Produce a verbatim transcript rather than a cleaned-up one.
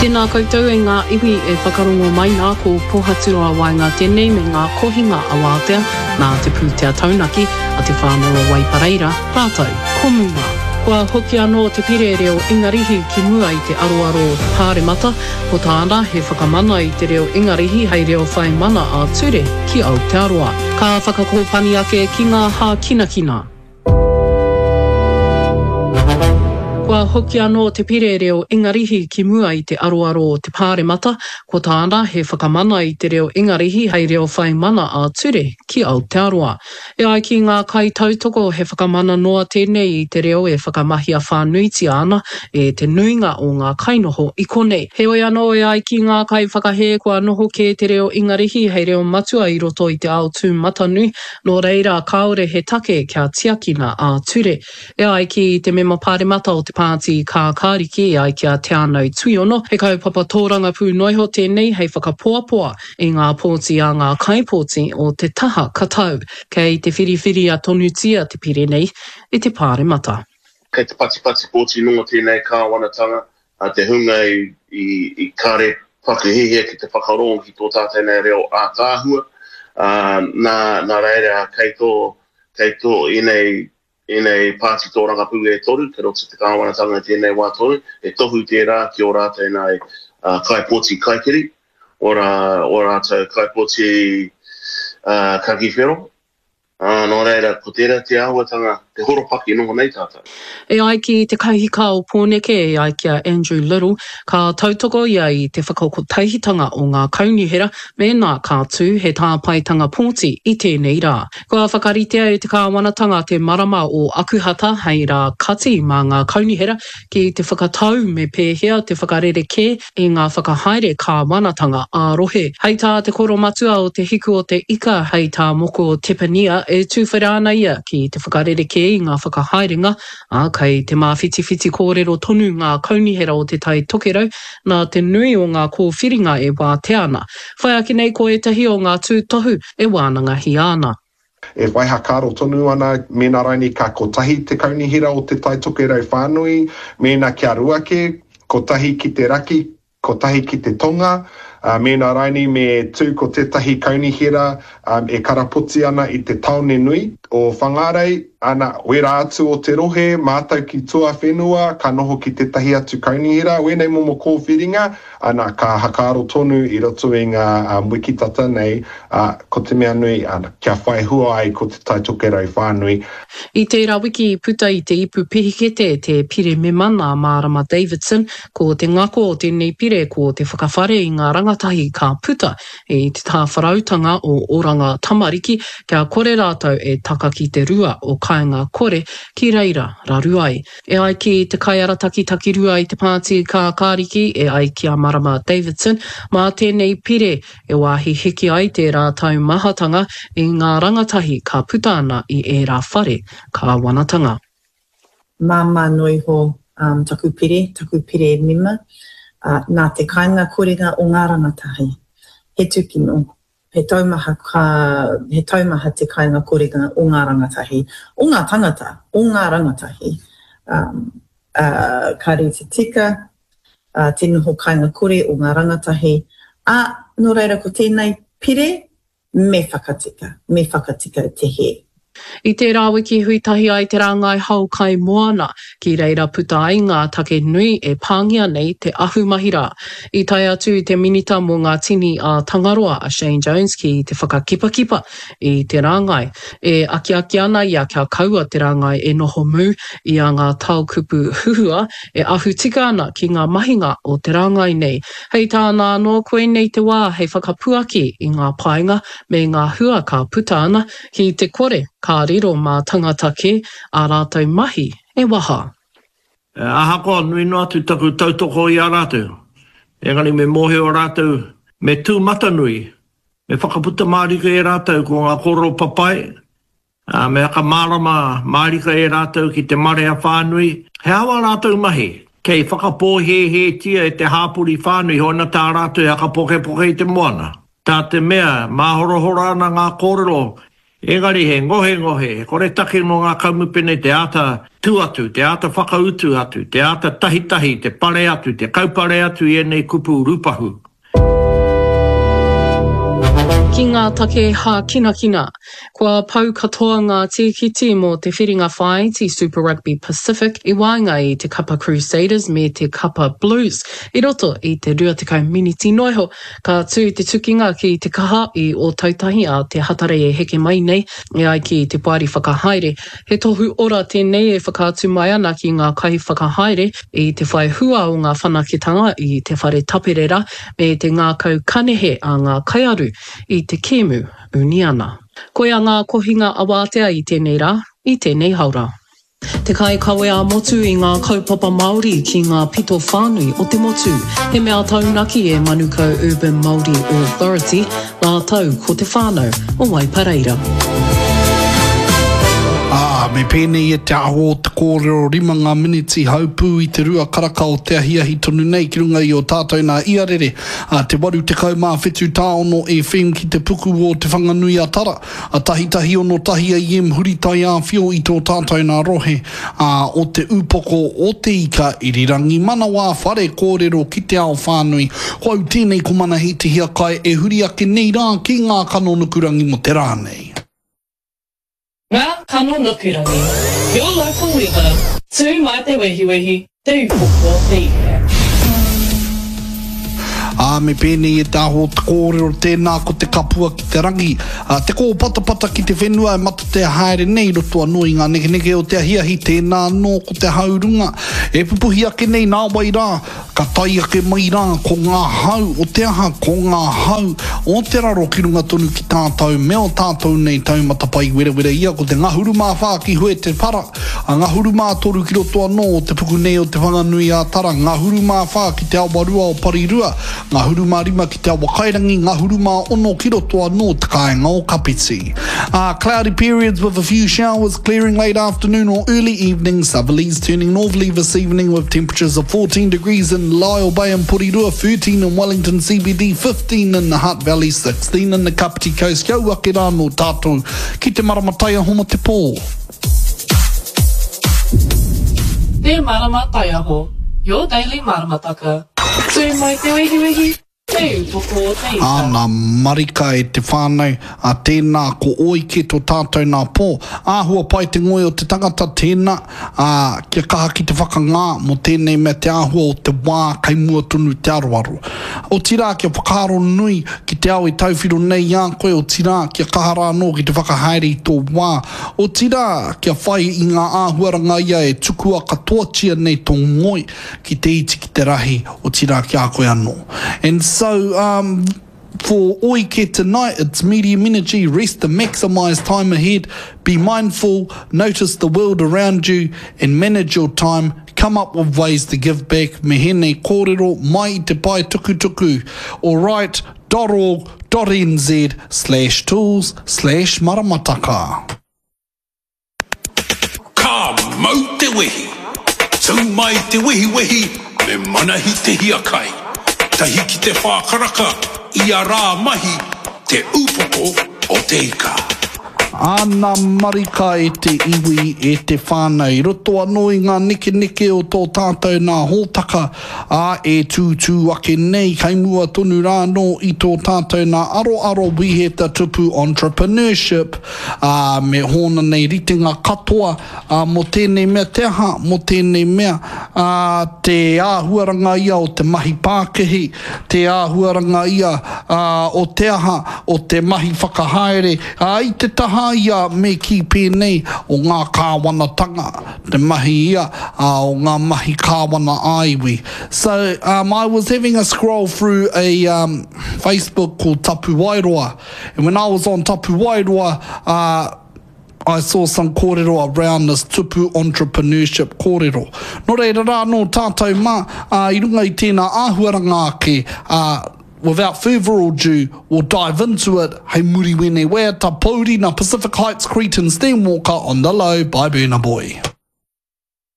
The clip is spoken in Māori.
Tēnā koutou e ngā iwi e whakarongo mai nā ko Pohaturoa Wainga tēnei me ngā kohinga a Wātea nā te pūtea taunaki a te whānau Waipareira, rātou, ko munga. Kua hoki anō te pire reo ingarihi ki mua i te aroaro Pāremata, ko tāna he whakamana i te reo ingarihi hei reo whai mana a ture ki Aotearoa. Ka whakakōpani ake ki ngā hā kina kina. Kua hoki anō te pire reo ingarihi ki mua i te aroaro te Pāremata, ko tāna he whakamana i te reo ingarihi hei reo whai mana a ture ki Aotearoa. E ai ki ngā kai tautoko he whakamana noa tēnei i te reo e whakamahi a whānuiti ana e te nuinga o ngā kainoho i konei. He oi anō e ai ki ngā kai whakahe kua noho ke te reo ingarihi hei reo matua i roto i te ao tū matanui, no reira kaore he take kia tiakina a ture. E ai ki te mema Pāremata o te pāti ka kāriki e ai kia te anau tuiono, he kaupapa tōranga pū noiho tēnei hei whakapoapoa i ngā pōti a ngā kaipōti o te taha katau, kei te whiriwhiri a tonutia te pire nei i te Pāremata. Kei te patipati pōti nunga tēnei kāwanatanga, a te hunga i, i, i kare whakahihia ki te whakarongo ki tō tātēnei reo a kāhua, uh, nā, nā reira kei tō, kei tō inei i nei pāti tōranga pū e toru, te roto te kāwanatanga tēnei wā toru, e tohu tērā ki o rā tēnei uh, kaipōti kaikiri, o rā, o rā tau kaipōti uh, kakiwhero. Uh, no reira, ko tērā te āhuatanga, te horopaki noho nei tātou. E ai ki te kaihika o Pōneke e ai kia Andrew Little, ka tautoko ia i te whakakotaihitanga o ngā kaunihera me nā kātū he tāpaitanga pōti i tēnei rā. Kua whakaritea i te kāwanatanga te marama o akuhata hei rā kati mā ngā kaunihera ki te whakatau me pēhea te whakarereke i ngā whakahaere kāwanatanga ārohe. Hei tā te koro matua o te hiku o te ika hei tā moko o Tepania e tūwhirana ia ki te whakarereke i ngā whakahaerenga, a kei te mawhiti-whiti kōrero tonu ngā kaunihera o te tai tokerau, nā te nui o ngā kōwhiringa e Wāteana. Whai ake nei ko etahi o ngā tūtohu e wānangahi ana. E waiha kāro tonu ana, mēnā raini ka kotahi te kaunihera o te tai tokerau whānui, mēnā kia ruake, kotahi ki te raki, kotahi ki te tonga, Uh, mēnā raini me tū ko tētahi kaunihera um, e karapoti ana i te taone nui o whangarei, ana wera atu o te rohe, mātau ki tua whenua, ka noho ki tētahi atu kaunihera, wenei momo kōwhiringa, ana ka hakaro tonu i roto i ngā um, wikitata nei, uh, ko te mea nui, ana kia whai hua ai ko te taitokerau whānui. I tērā wiki puta i te ipu pihikete te pire me mana Mārama Davidson, ko te ngako o tēnei pire ko te whakawhare i ngā rangatahi ka puta i te tāwharautanga o oranga tamariki, kia kore rātou e taka ki te rua o kāinga kore ki reira raruai. E ai ki te kaiarataki taki rua i te pāti ka kāriki e ai ki a Mārama Davidson, mā tēnei pire e wāhi hiki ai te rātau mahatanga i ngā rangatahi ka puta ana i e rā whare ka wanatanga. Māma noi ho um, taku pire, taku pire mima, uh, nā te kāinga korenga o ngā rangatahi. He tukino, he taumaha, ka, he taumaha te kāinga korenga o ngā rangatahi, o ngā tangata, o ngā rangatahi. Um, uh, ka re te tika, uh, tēnei ho kāinga kore o ngā rangatahi, a no reira ko tēnei pire, me whakatika, me whakatika te he. I tērā wiki huitahi ai te rangai hau kai moana, ki reira puta ai ngā take nui e pāngia nei te ahu mahira. I tai atu te minita mō ngā tini a Tangaroa a Shane Jones ki te whakakipakipa i te rangai. E aki aki ana ia kia kaua te rangai e noho mū i a ngā taukupu huhua e ahu tika ana ki ngā mahinga o te rangai nei. Hei tāna anō koe nei te wā hei whakapuaki i ngā painga me ngā hua ka puta ana ki te kore ka riro mā tangata ke a rātou mahi e waha. E aha koa nui noa tu taku tautoko i a rātou. Engari me mohe o rātou me tū matanui. Me whakaputa mārika e rātou ko ngā koro papai. Uh, me haka mārama mārika e rātou ki te mare a whānui. He awa rātou mahi. Kei whakapō he he tia e te hāpuri whānui hona tā rātou e haka poke poke i te moana. Tā te mea, māhorohora ana ngā kōrero Engari he ngohe ngohe, kore take no ngā kaumupene te ata tuatu, te ata whakautu atu, te ata tahi tahi, te pare atu, te kaupare atu i enei kupu rupahu. Ki ngā take hā kina kina, kua pau katoa ngā tīkiti mō te whiringa whai ti Super Rugby Pacific i wāinga i te Kapa Crusaders me te Kapa Blues. I roto i te rua te kai miniti noiho, ka tū te tukinga ki te kaha i o tautahi a te hatare e heke mai nei, e ai ki te puari whakahaere. He tohu ora tēnei e whakātu mai ana ki ngā kai whakahaere i te whai hua o ngā whanakitanga i te whare taperera me te ngā kau kanehe a ngā kaiaru i te kēmu uniana. Koia ngā kohinga awātea i tēnei rā, i tēnei haura. Te kai kawe a motu i ngā kaupapa Māori ki ngā pito whānui o te motu. He mea taunaki e Manukau Urban Māori Authority, ngā tau ko te whānau o Waipareira. Ah, me pēnei e te aho te kōrero rima ngā miniti haupū i te rua karaka o te ahiahi tonu nei ki runga i o tātou nā iarere. Ah, te waru te kaumā whetu tāono e whem ki te puku o te whanganui a tara. A tahi tahi ono tahi a iem huri tai a whio i tō tātou nā rohe. Ah, o te upoko o te ika i rirangi mana wā whare kōrero ki te ao whānui. Ko au tēnei ko mana hi te hiakai e huri ake nei rā ki ngā kanonukurangi mo te rānei. Ngā kanonukurangi, your local weather, tū mai te wehi wehi, te upoko te ika. Ah, me pēnei e tāho te kōrero tēnā ko te kapua ki te rangi. Ah, te kō patapata ki te whenua e mata te haere nei roto anō i ngā neke neke o te ahiahi tēnā anō ko te haurunga. E pupuhi ake nei nā wai rā, ka tai ake mai rā ko ngā hau, o te aha ko ngā hau, o te raro ki runga tonu ki tātou, me o tātou nei taumata pai wera wera ia ko te ngahuru mā whā ki hue te para. A ngahuru mā toru ki roto anō o te puku nei o te whanganui a tara, ngahuru mā whā ki te awarua o Parirua, ngā huru mā rima ki te awa kairangi, ngā huru mā ono ki roto anō te kāinga o Kapiti. Uh, cloudy periods with a few showers, clearing late afternoon or early evening, southerlies turning northerly this evening with temperatures of fourteen degrees in Lyle Bay and Porirua, thirteen in Wellington C B D, fifteen in the Hutt Valley, sixteen in the Kapiti Coast. Kia ua ke rāno tātou ki te maramatai a homa te pō. Te maramatai aho, your daily maramataka. Tū mai te wehi wehi, te upoko o te ika. Ana marika e te whānau, a tēnā ko oi ke tō tātou nā pō. Āhua pai te ngoi o te tangata tēnā, a kia kaha ki te whakangā mo tēnei mea te āhua o te wā kai mua tonu te aroaro. O tira kia whakaro nui ki te au i tauwhiro nei a koe, o tira kia kahara anō ki te whakahaere i tō wā. O tira kia whai i ngā āhuaranga ia e tukua katoatia nei tō ngoi ki te iti ki te rahi, o tira kia koe anō. And so, um, for Oike tonight, it's medium energy, rest and maximize time ahead, be mindful, notice the world around you and manage your time, come up with ways to give back. Mehene kōrero mai te pai tuku tuku. Alright, .org.nz slash tools slash maramataka. Ka mau te wehi, tau mai te wehi wehi, me manahi te hiakai. Tahi ki te whākaraka, i a rā mahi, te upoko o te ika. Ana marika e te iwi e te whānau. Roto anō i ngā neke neke o tō tātou nā hōtaka a e tūtū ake nei. Kei mua tonu rānō i tō tātou nā aro aro wiheta tupu entrepreneurship. A me hōna nei ritenga katoa a mo tēnei mea te aha, mo tēnei mea a te āhuaranga ia o te mahi Pākehi, te āhuaranga ia a, o te aha o te mahi whakahaere. A i te taha ia me ki pēnei o ngā kāwanatanga, te mahi ia uh, o ngā mahi kāwana aiwi. So um, I was having a scroll through a um, Facebook called Tapu Wairoa, and when I was on Tapu Wairoa, uh, I saw some kōrero around this tupu entrepreneurship kōrero. Nō reira rā nō tātou mā, uh, i runga i tēnā āhuaranga ake, uh, without further ado, we'll dive into it. Hei muri wene wea, ta Pauri na Pacific Heights Cretan Steamwalker on the low by Burna Boy.